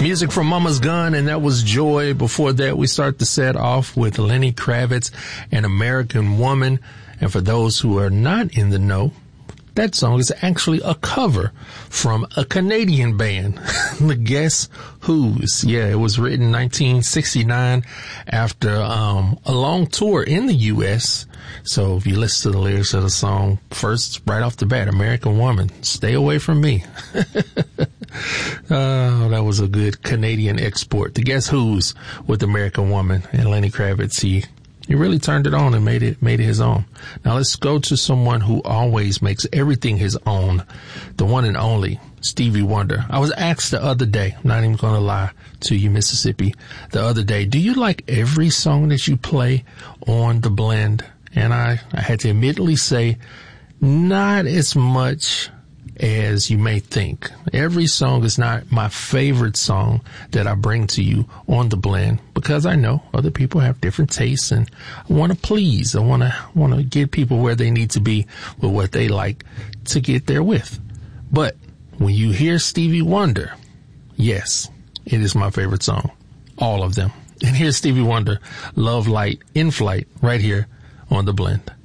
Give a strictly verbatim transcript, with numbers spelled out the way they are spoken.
Music from Mama's Gun, and that was Joy. Before that, we start the set off with Lenny Kravitz, An American Woman. And for those who are not in the know, that song is actually a cover from a Canadian band, the Guess Who's. Yeah, it was written in nineteen sixty-nine after um a long tour in the U S. So if you listen to the lyrics of the song, first, right off the bat, American Woman, stay away from me. Oh, that was a good Canadian export. The Guess Who's with American Woman, and Lenny Kravitz, he He really turned it on and made it, made it his own. Now let's go to someone who always makes everything his own. The one and only Stevie Wonder. I was asked the other day, I'm not even going to lie to you, Mississippi, the other day, do you like every song that you play on the blend? And I, I had to admittedly say, not as much as you may think. Every song is not my favorite song that I bring to you on the blend, because I know other people have different tastes, and I want to please. I want to want to get people where they need to be with what they like to get there with. But when you hear Stevie Wonder, yes, it is my favorite song. All of them. And here's Stevie Wonder, Love Light in Flight, right here on the blend.